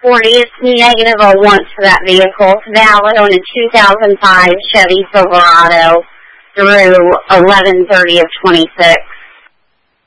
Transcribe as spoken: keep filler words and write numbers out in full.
forty, it's negative a once for that vehicle. It's valid on a two thousand five Chevy Silverado through eleven thirty of twenty-six.